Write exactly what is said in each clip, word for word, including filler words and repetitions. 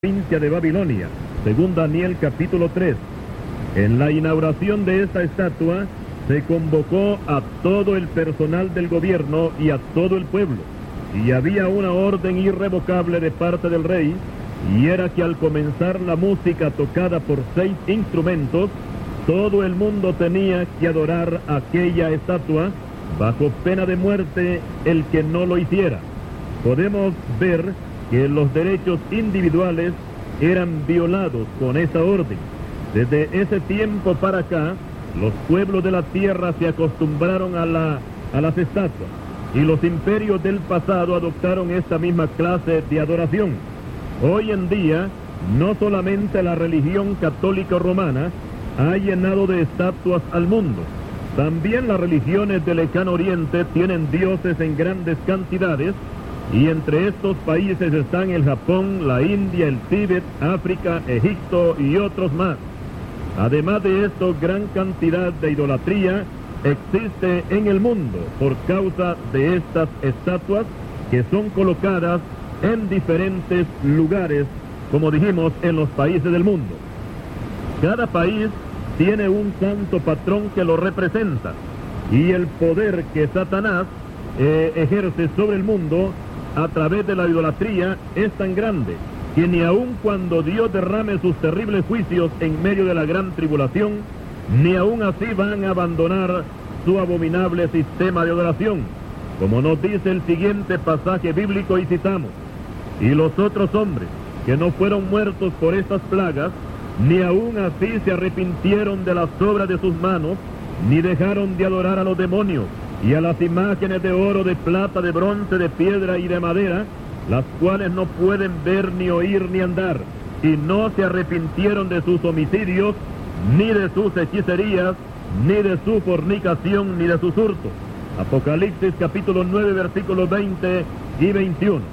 provincia de Babilonia, según Daniel capítulo tres. En la inauguración de esta estatua se convocó a todo el personal del gobierno y a todo el pueblo, y había una orden irrevocable de parte del rey, y era que al comenzar la música tocada por seis instrumentos, todo el mundo tenía que adorar aquella estatua, bajo pena de muerte el que no lo hiciera. Podemos ver que los derechos individuales eran violados con esa orden. Desde ese tiempo para acá, los pueblos de la tierra se acostumbraron a, la, a las estatuas, y los imperios del pasado adoptaron esta misma clase de adoración. Hoy en día, no solamente la religión católica romana ha llenado de estatuas al mundo, también las religiones del lejano oriente tienen dioses en grandes cantidades, y entre estos países están el Japón, la India, el Tíbet, África, Egipto y otros más. Además de esto, gran cantidad de idolatría existe en el mundo por causa de estas estatuas que son colocadas en diferentes lugares, como dijimos, en los países del mundo. Cada país tiene un santo patrón que lo representa, y el poder que Satanás eh, ejerce sobre el mundo a través de la idolatría es tan grande que ni aun cuando Dios derrame sus terribles juicios en medio de la gran tribulación, ni aun así van a abandonar su abominable sistema de adoración, como nos dice el siguiente pasaje bíblico, y citamos: y los otros hombres que no fueron muertos por estas plagas, ni aun así se arrepintieron de las obras de sus manos, ni dejaron de adorar a los demonios y a las imágenes de oro, de plata, de bronce, de piedra y de madera, las cuales no pueden ver, ni oír, ni andar, y no se arrepintieron de sus homicidios, ni de sus hechicerías, ni de su fornicación, ni de sus hurtos. Apocalipsis capítulo nueve, versículos veinte y veintiuno.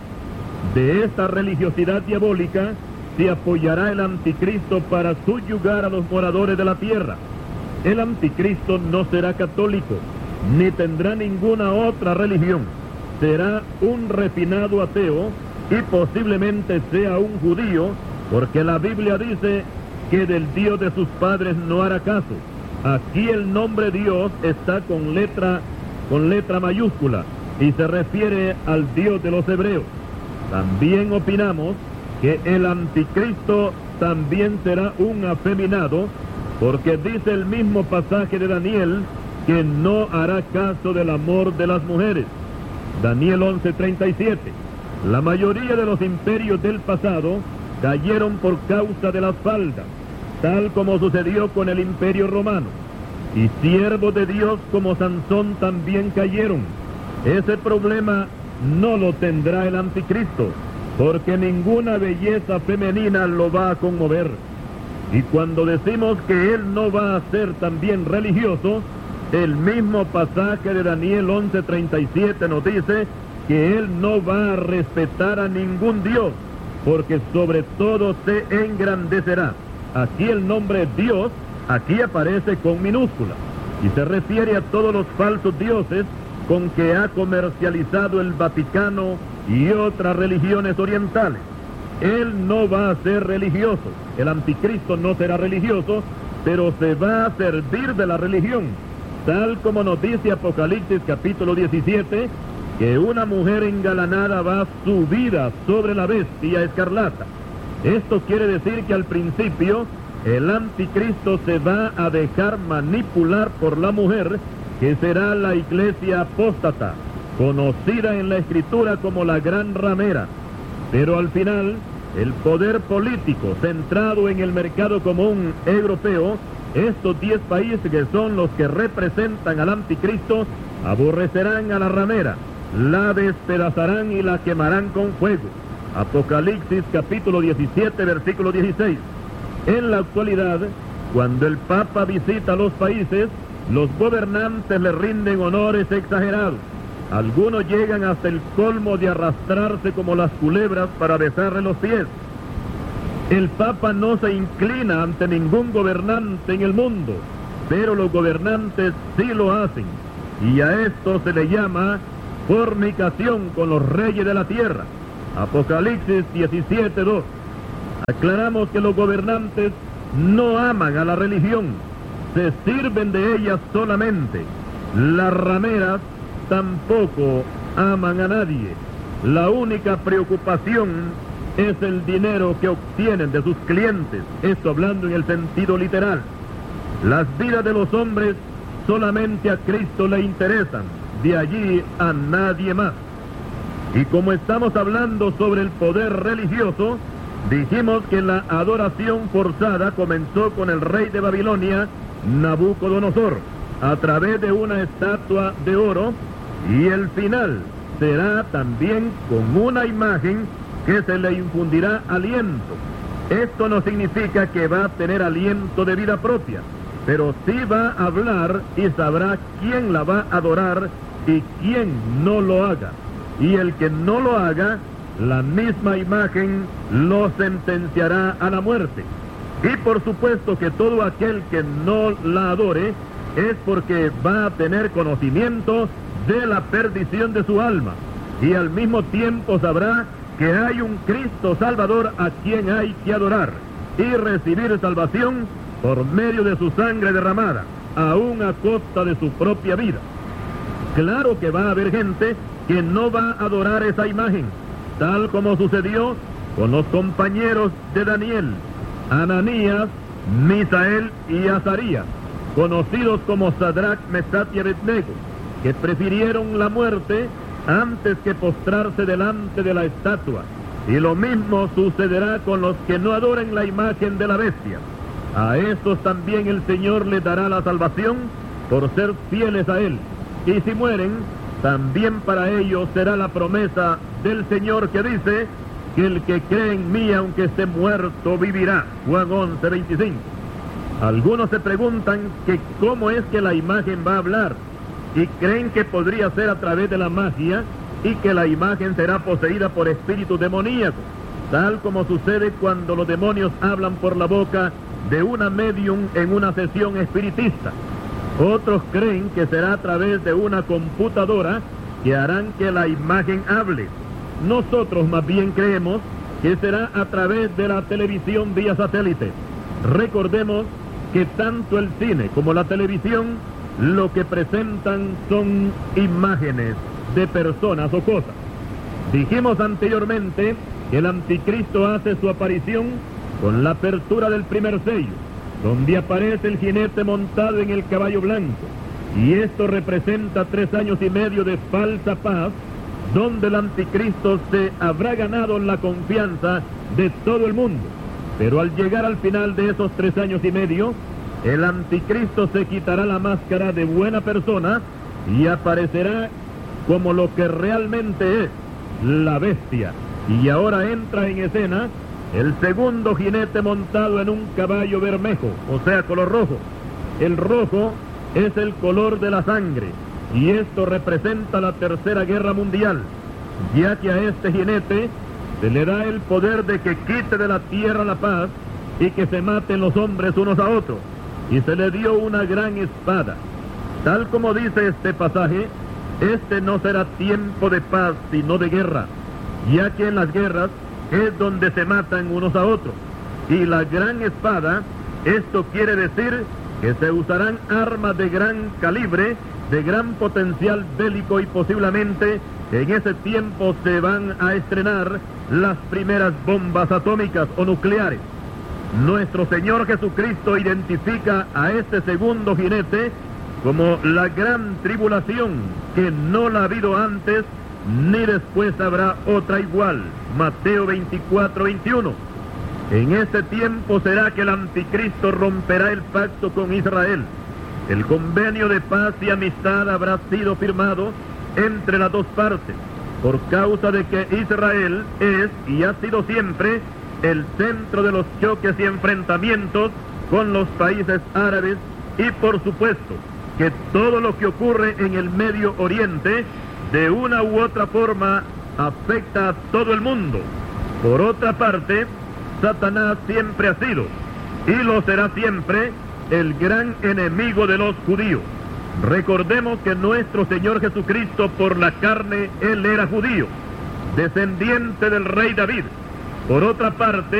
De esta religiosidad diabólica se apoyará el anticristo para subyugar a los moradores de la tierra. El anticristo no será católico, ni tendrá ninguna otra religión. Será un refinado ateo, y posiblemente sea un judío, porque la Biblia dice que del Dios de sus padres no hará caso. Aquí el nombre Dios está con letra, con letra mayúscula, y se refiere al Dios de los hebreos. También opinamos que el anticristo también será un afeminado, porque dice el mismo pasaje de Daniel que no hará caso del amor de las mujeres. Daniel once, treinta y siete. La mayoría de los imperios del pasado cayeron por causa de las faldas, tal como sucedió con el imperio romano. Y siervos de Dios como Sansón también cayeron. Ese problema no lo tendrá el anticristo, porque ninguna belleza femenina lo va a conmover. Y cuando decimos que él no va a ser también religioso, el mismo pasaje de Daniel once, treinta y siete nos dice que él no va a respetar a ningún Dios, porque sobre todo se engrandecerá. Aquí el nombre Dios, aquí aparece con minúscula, y se refiere a todos los falsos dioses con que ha comercializado el Vaticano y otras religiones orientales. Él no va a ser religioso, el anticristo no será religioso, pero se va a servir de la religión, tal como nos dice Apocalipsis capítulo diecisiete, que una mujer engalanada va subida sobre la bestia escarlata. Esto quiere decir que al principio el anticristo se va a dejar manipular por la mujer, que será la iglesia apóstata, conocida en la escritura como la gran ramera. Pero al final, el poder político centrado en el mercado común europeo, estos diez países que son los que representan al anticristo, aborrecerán a la ramera, la despedazarán y la quemarán con fuego. Apocalipsis capítulo diecisiete, versículo dieciséis. En la actualidad, cuando el Papa visita los países, los gobernantes le rinden honores exagerados. Algunos llegan hasta el colmo de arrastrarse como las culebras para besarle los pies. El Papa no se inclina ante ningún gobernante en el mundo, pero los gobernantes sí lo hacen, y a esto se le llama fornicación con los reyes de la tierra. Apocalipsis diecisiete, dos. Aclaramos que los gobernantes no aman a la religión, se sirven de ella solamente. Las rameras tampoco aman a nadie. La única preocupación es el dinero que obtienen de sus clientes, esto hablando en el sentido literal. Las vidas de los hombres solamente a Cristo le interesan, de allí a nadie más. Y como estamos hablando sobre el poder religioso, dijimos que la adoración forzada comenzó con el rey de Babilonia, Nabucodonosor, a través de una estatua de oro, y el final será también con una imagen que se le infundirá aliento. Esto no significa que va a tener aliento de vida propia, pero sí va a hablar y sabrá quién la va a adorar y quién no lo haga. Y el que no lo haga, la misma imagen lo sentenciará a la muerte. Y por supuesto que todo aquel que no la adore es porque va a tener conocimiento de la perdición de su alma, y al mismo tiempo sabrá que hay un Cristo Salvador a quien hay que adorar y recibir salvación por medio de su sangre derramada, aún a costa de su propia vida. Claro que va a haber gente que no va a adorar esa imagen, tal como sucedió con los compañeros de Daniel, Ananías, Misael y Azarías, conocidos como Sadrach, Mesach y Abednego, que prefirieron la muerte antes que postrarse delante de la estatua. Y lo mismo sucederá con los que no adoren la imagen de la bestia. A estos también el Señor les dará la salvación por ser fieles a Él. Y si mueren, también para ellos será la promesa del Señor que dice que el que cree en mí, aunque esté muerto, vivirá. Juan once, veinticinco. Algunos se preguntan que cómo es que la imagen va a hablar, y creen que podría ser a través de la magia, y que la imagen será poseída por espíritus demoníacos, tal como sucede cuando los demonios hablan por la boca de una medium en una sesión espiritista. Otros creen que será a través de una computadora que harán que la imagen hable. Nosotros más bien creemos que será a través de la televisión vía satélite. Recordemos que tanto el cine como la televisión lo que presentan son imágenes de personas o cosas. Dijimos anteriormente que el anticristo hace su aparición con la apertura del primer sello, donde aparece el jinete montado en el caballo blanco, y esto representa tres años y medio de falsa paz, donde el anticristo se habrá ganado la confianza de todo el mundo. Pero al llegar al final de esos tres años y medio, el anticristo se quitará la máscara de buena persona y aparecerá como lo que realmente es, la bestia. Y ahora entra en escena el segundo jinete montado en un caballo bermejo, o sea, color rojo. El rojo es el color de la sangre, y esto representa la Tercera Guerra Mundial, ya que a este jinete se le da el poder de que quite de la tierra la paz y que se maten los hombres unos a otros, y se le dio una gran espada. Tal como dice este pasaje, este no será tiempo de paz, sino de guerra, ya que en las guerras es donde se matan unos a otros. Y la gran espada, esto quiere decir que se usarán armas de gran calibre, de gran potencial bélico, y posiblemente en ese tiempo se van a estrenar las primeras bombas atómicas o nucleares. Nuestro Señor Jesucristo identifica a este segundo jinete como la gran tribulación, que no la ha habido antes ni después habrá otra igual. Mateo veinticuatro, veintiuno. En este tiempo será que el anticristo romperá el pacto con Israel. El convenio de paz y amistad habrá sido firmado entre las dos partes, por causa de que Israel es y ha sido siempre el centro de los choques y enfrentamientos con los países árabes, y por supuesto que todo lo que ocurre en el Medio Oriente de una u otra forma afecta a todo el mundo. Por otra parte, Satanás siempre ha sido y lo será siempre el gran enemigo de los judíos. Recordemos que nuestro Señor Jesucristo, por la carne, Él era judío, descendiente del rey David. Por otra parte,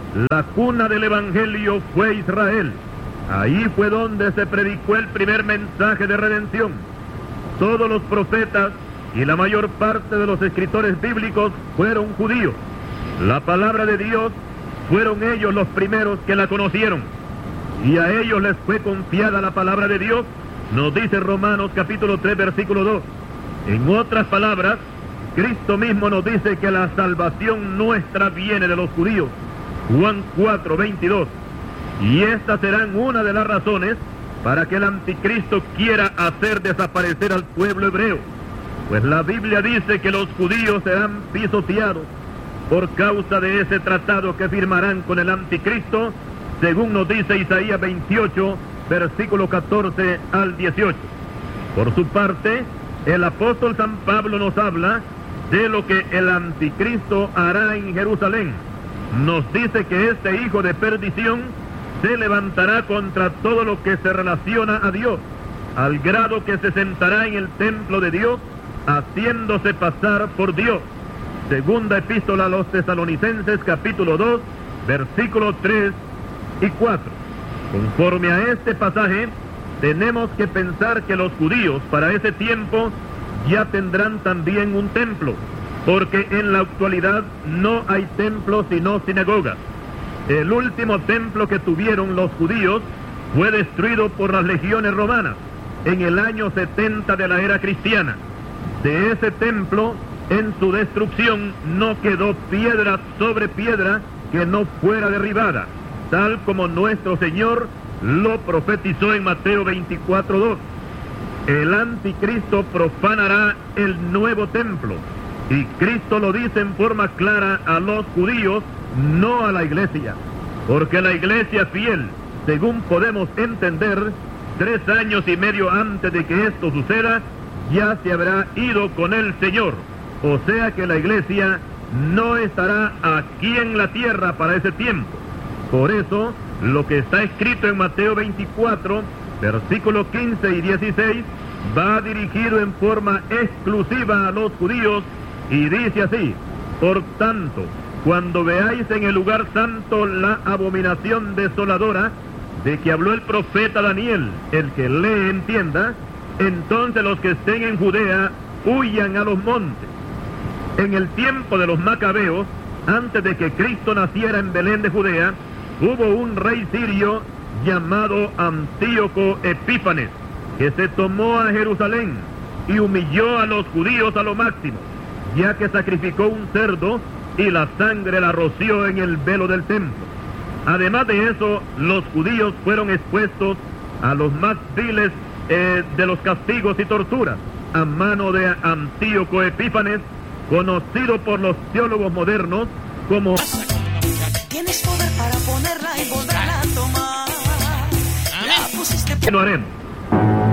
La cuna del Evangelio fue Israel. Ahí fue donde se predicó el primer mensaje de redención. Todos los profetas y la mayor parte de los escritores bíblicos fueron judíos. La palabra de Dios fueron ellos los primeros que la conocieron. Y a ellos les fue confiada la palabra de Dios, nos dice Romanos capítulo tres, versículo dos. En otras palabras, Cristo mismo nos dice que la salvación nuestra viene de los judíos. Juan cuatro, veintidós. Y estas serán una de las razones para que el anticristo quiera hacer desaparecer al pueblo hebreo. Pues la Biblia dice que los judíos serán pisoteados por causa de ese tratado que firmarán con el anticristo, según nos dice Isaías veintiocho, versículo catorce al dieciocho. Por su parte, el apóstol San Pablo nos habla de lo que el anticristo hará en Jerusalén. Nos dice que este hijo de perdición se levantará contra todo lo que se relaciona a Dios, al grado que se sentará en el templo de Dios, haciéndose pasar por Dios. Segunda epístola a los Tesalonicenses, capítulo dos, versículos tres y cuatro. Conforme a este pasaje, tenemos que pensar que los judíos para ese tiempo ya tendrán también un templo, porque en la actualidad no hay templos sino sinagogas. El último templo que tuvieron los judíos fue destruido por las legiones romanas en el año setenta de la era cristiana. De ese templo, en su destrucción, no quedó piedra sobre piedra que no fuera derribada, tal como nuestro Señor lo profetizó en Mateo veinticuatro, dos. El anticristo profanará el nuevo templo, y Cristo lo dice en forma clara a los judíos, no a la iglesia, porque la iglesia fiel, según podemos entender, tres años y medio antes de que esto suceda, ya se habrá ido con el Señor. O sea que la iglesia no estará aquí en la tierra para ese tiempo. Por eso, lo que está escrito en Mateo veinticuatro, versículos quince y dieciséis, va dirigido en forma exclusiva a los judíos, y dice así: por tanto, cuando veáis en el lugar santo la abominación desoladora, de que habló el profeta Daniel, el que lee entienda, entonces los que estén en Judea huyan a los montes. En el tiempo de los macabeos, antes de que Cristo naciera en Belén de Judea, hubo un rey sirio llamado Antíoco Epífanes, que se tomó a Jerusalén y humilló a los judíos a lo máximo, ya que sacrificó un cerdo y la sangre la roció en el velo del templo. Además de eso, los judíos fueron expuestos a los más viles eh, de los castigos y torturas, a mano de Antíoco Epífanes, conocido por los teólogos modernos como... Tienes poder para ponerla y volverla a tomar. La pusiste... ¿Qué no haremos?